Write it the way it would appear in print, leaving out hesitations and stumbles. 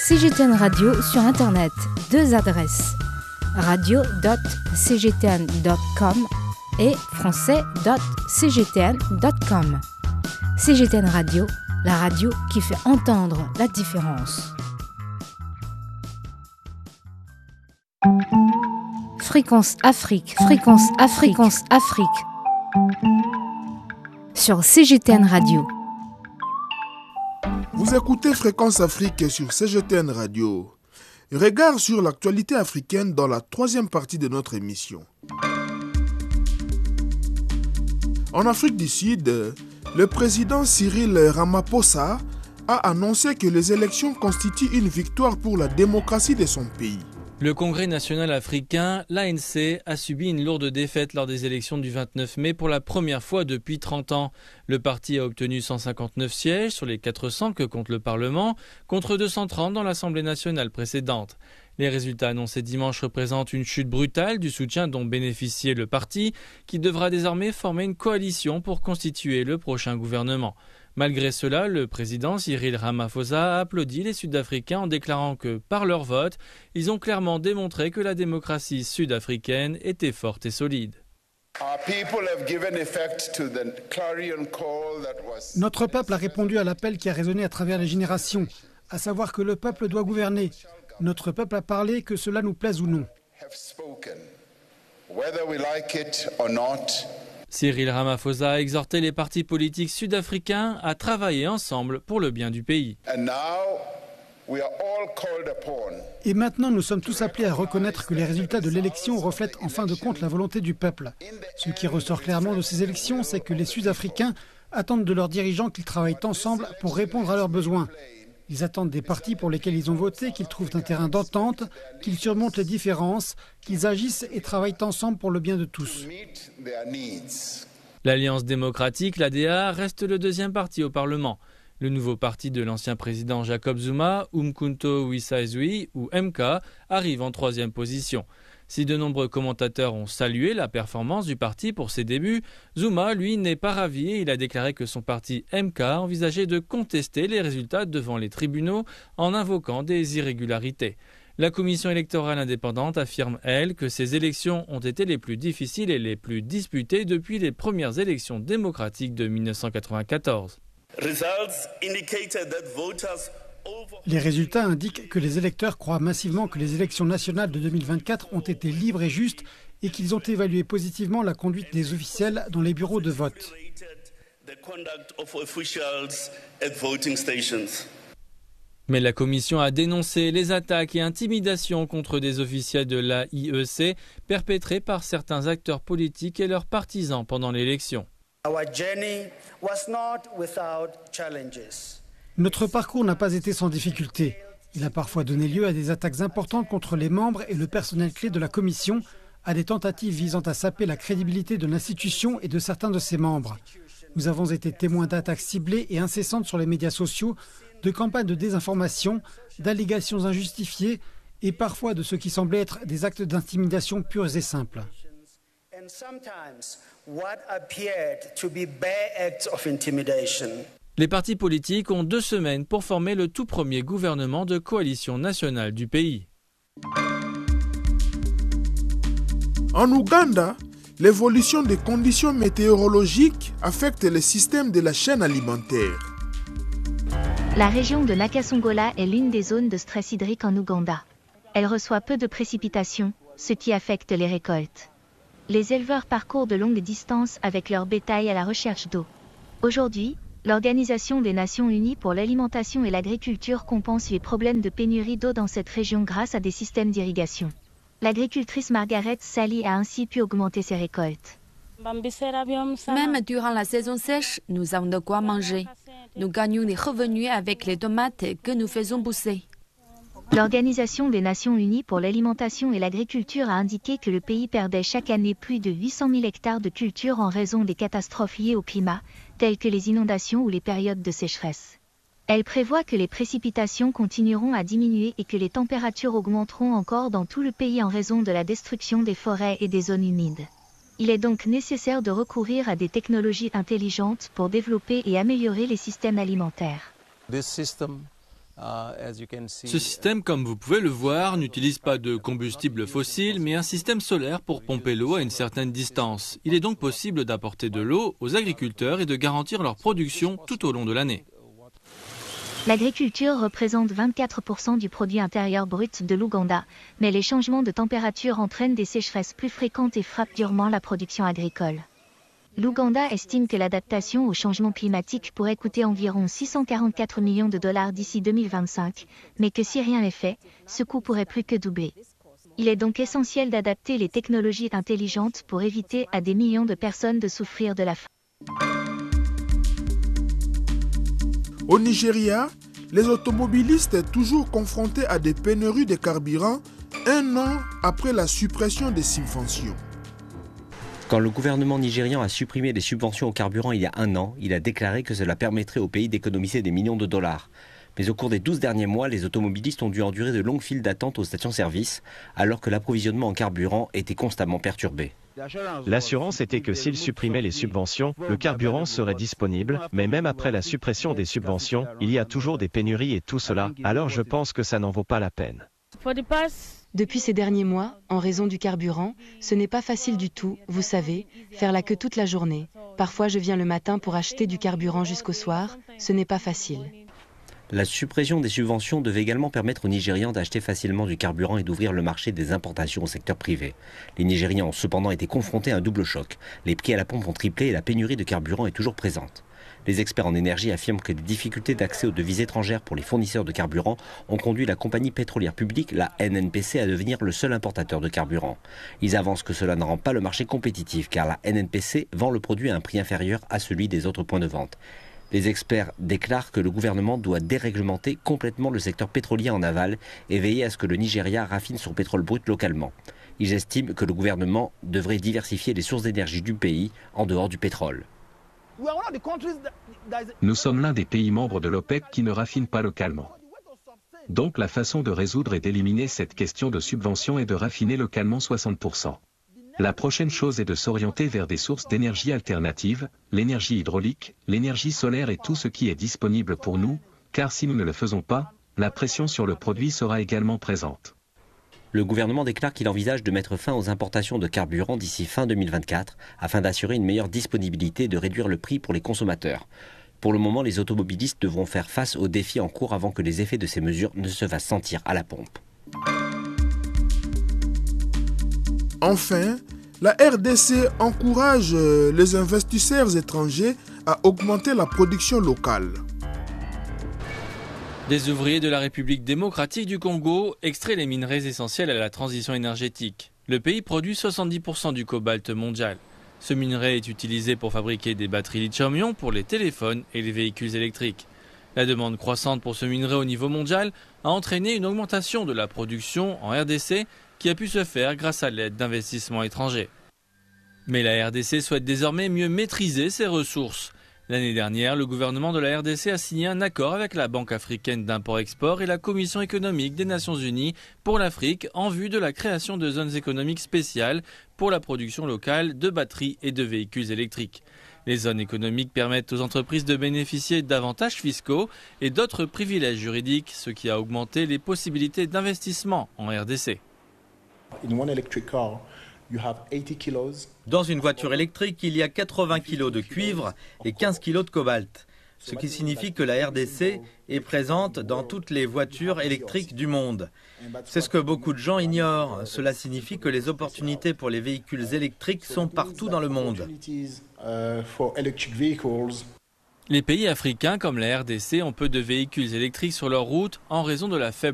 CGTN Radio sur Internet, 2 adresses, radio.cgtn.com et français.cgtn.com. CGTN Radio, la radio qui fait entendre la différence. Fréquence Afrique, fréquence Afrique, fréquence Afrique. Sur CGTN Radio. Vous écoutez Fréquence Afrique sur CGTN Radio. Regard sur l'actualité africaine dans la troisième partie de notre émission. En Afrique du Sud, le président Cyril Ramaphosa a annoncé que les élections constituent une victoire pour la démocratie de son pays. Le Congrès national africain, l'ANC, a subi une lourde défaite lors des élections du 29 mai pour la première fois depuis 30 ans. Le parti a obtenu 159 sièges sur les 400 que compte le Parlement, contre 230 dans l'Assemblée nationale précédente. Les résultats annoncés dimanche représentent une chute brutale du soutien dont bénéficiait le parti, qui devra désormais former une coalition pour constituer le prochain gouvernement. Malgré cela, le président Cyril Ramaphosa a applaudi les Sud-Africains en déclarant que, par leur vote, ils ont clairement démontré que la démocratie sud-africaine était forte et solide. Notre peuple a répondu à l'appel qui a résonné à travers les générations, à savoir que le peuple doit gouverner. Notre peuple a parlé, que cela nous plaise ou non. Cyril Ramaphosa a exhorté les partis politiques sud-africains à travailler ensemble pour le bien du pays. Et maintenant, nous sommes tous appelés à reconnaître que les résultats de l'élection reflètent en fin de compte la volonté du peuple. Ce qui ressort clairement de ces élections, c'est que les Sud-Africains attendent de leurs dirigeants qu'ils travaillent ensemble pour répondre à leurs besoins. Ils attendent des partis pour lesquels ils ont voté qu'ils trouvent un terrain d'entente, qu'ils surmontent les différences, qu'ils agissent et travaillent ensemble pour le bien de tous. L'Alliance démocratique, l'ADA, reste le deuxième parti au Parlement. Le nouveau parti de l'ancien président Jacob Zuma, Umkhonto we Sizwe, ou MK, arrive en troisième position. Si de nombreux commentateurs ont salué la performance du parti pour ses débuts, Zuma, lui, n'est pas ravi et il a déclaré que son parti MK envisageait de contester les résultats devant les tribunaux en invoquant des irrégularités. La commission électorale indépendante affirme, elle, que ces élections ont été les plus difficiles et les plus disputées depuis les premières élections démocratiques de 1994. Les résultats indiquent que les électeurs croient massivement que les élections nationales de 2024 ont été libres et justes et qu'ils ont évalué positivement la conduite des officiels dans les bureaux de vote. Mais la commission a dénoncé les attaques et intimidations contre des officiels de l'AIEC perpétrées par certains acteurs politiques et leurs partisans pendant l'élection. Notre parcours n'a pas été sans difficulté. Il a parfois donné lieu à des attaques importantes contre les membres et le personnel clé de la commission, à des tentatives visant à saper la crédibilité de l'institution et de certains de ses membres. Nous avons été témoins d'attaques ciblées et incessantes sur les médias sociaux, de campagnes de désinformation, d'allégations injustifiées et parfois de ce qui semblait être des actes d'intimidation purs et simples. Les partis politiques ont 2 semaines pour former le tout premier gouvernement de coalition nationale du pays. En Ouganda, l'évolution des conditions météorologiques affecte le système de la chaîne alimentaire. La région de Nakasongola est l'une des zones de stress hydrique en Ouganda. Elle reçoit peu de précipitations, ce qui affecte les récoltes. Les éleveurs parcourent de longues distances avec leur bétail à la recherche d'eau. Aujourd'hui, l'Organisation des Nations Unies pour l'alimentation et l'agriculture compense les problèmes de pénurie d'eau dans cette région grâce à des systèmes d'irrigation. L'agricultrice Margaret Sally a ainsi pu augmenter ses récoltes. Même durant la saison sèche, nous avons de quoi manger. Nous gagnons des revenus avec les tomates que nous faisons pousser. L'Organisation des Nations Unies pour l'alimentation et l'agriculture a indiqué que le pays perdait chaque année plus de 800 000 hectares de culture en raison des catastrophes liées au climat, telles que les inondations ou les périodes de sécheresse. Elle prévoit que les précipitations continueront à diminuer et que les températures augmenteront encore dans tout le pays en raison de la destruction des forêts et des zones humides. Il est donc nécessaire de recourir à des technologies intelligentes pour développer et améliorer les systèmes alimentaires. Ce système, comme vous pouvez le voir, n'utilise pas de combustible fossile, mais un système solaire pour pomper l'eau à une certaine distance. Il est donc possible d'apporter de l'eau aux agriculteurs et de garantir leur production tout au long de l'année. L'agriculture représente 24% du produit intérieur brut de l'Ouganda, mais les changements de température entraînent des sécheresses plus fréquentes et frappent durement la production agricole. L'Ouganda estime que l'adaptation au changement climatique pourrait coûter environ 644 millions de dollars d'ici 2025, mais que si rien n'est fait, ce coût pourrait plus que doubler. Il est donc essentiel d'adapter les technologies intelligentes pour éviter à des millions de personnes de souffrir de la faim. Au Nigeria, les automobilistes toujours confrontés à des pénuries de carburant un an après la suppression des subventions. Quand le gouvernement nigérian a supprimé les subventions au carburant il y a un an, il a déclaré que cela permettrait au pays d'économiser des millions de dollars. Mais au cours des 12 derniers mois, les automobilistes ont dû endurer de longues files d'attente aux stations-service, alors que l'approvisionnement en carburant était constamment perturbé. L'assurance était que s'ils supprimaient les subventions, le carburant serait disponible, mais même après la suppression des subventions, il y a toujours des pénuries et tout cela, alors je pense que ça n'en vaut pas la peine. Depuis ces derniers mois, en raison du carburant, ce n'est pas facile du tout, vous savez, faire la queue toute la journée. Parfois je viens le matin pour acheter du carburant jusqu'au soir, ce n'est pas facile. La suppression des subventions devait également permettre aux Nigérians d'acheter facilement du carburant et d'ouvrir le marché des importations au secteur privé. Les Nigérians ont cependant été confrontés à un double choc. Les prix à la pompe ont triplé et la pénurie de carburant est toujours présente. Les experts en énergie affirment que les difficultés d'accès aux devises étrangères pour les fournisseurs de carburant ont conduit la compagnie pétrolière publique, la NNPC, à devenir le seul importateur de carburant. Ils avancent que cela ne rend pas le marché compétitif car la NNPC vend le produit à un prix inférieur à celui des autres points de vente. Les experts déclarent que le gouvernement doit déréglementer complètement le secteur pétrolier en aval et veiller à ce que le Nigeria raffine son pétrole brut localement. Ils estiment que le gouvernement devrait diversifier les sources d'énergie du pays en dehors du pétrole. Nous sommes l'un des pays membres de l'OPEC qui ne raffinent pas localement. Donc la façon de résoudre et d'éliminer cette question de subvention est de raffiner localement 60%. La prochaine chose est de s'orienter vers des sources d'énergie alternatives, l'énergie hydraulique, l'énergie solaire et tout ce qui est disponible pour nous, car si nous ne le faisons pas, la pression sur le produit sera également présente. Le gouvernement déclare qu'il envisage de mettre fin aux importations de carburant d'ici fin 2024 afin d'assurer une meilleure disponibilité et de réduire le prix pour les consommateurs. Pour le moment, les automobilistes devront faire face aux défis en cours avant que les effets de ces mesures ne se fassent sentir à la pompe. Enfin, la RDC encourage les investisseurs étrangers à augmenter la production locale. Des ouvriers de la République démocratique du Congo extraient les minerais essentiels à la transition énergétique. Le pays produit 70% du cobalt mondial. Ce minerai est utilisé pour fabriquer des batteries lithium-ion pour les téléphones et les véhicules électriques. La demande croissante pour ce minerai au niveau mondial a entraîné une augmentation de la production en RDC qui a pu se faire grâce à l'aide d'investissements étrangers. Mais la RDC souhaite désormais mieux maîtriser ses ressources. L'année dernière, le gouvernement de la RDC a signé un accord avec la Banque africaine d'import-export et la Commission économique des Nations Unies pour l'Afrique en vue de la création de zones économiques spéciales pour la production locale de batteries et de véhicules électriques. Les zones économiques permettent aux entreprises de bénéficier d'avantages fiscaux et d'autres privilèges juridiques, ce qui a augmenté les possibilités d'investissement en RDC. Dans une voiture électrique, il y a 80 kg de cuivre et 15 kg de cobalt, ce qui signifie que la RDC est présente dans toutes les voitures électriques du monde. C'est ce que beaucoup de gens ignorent. Cela signifie que les opportunités pour les véhicules électriques sont partout dans le monde. Les pays africains comme la RDC ont peu de véhicules électriques sur leur route en raison de la faible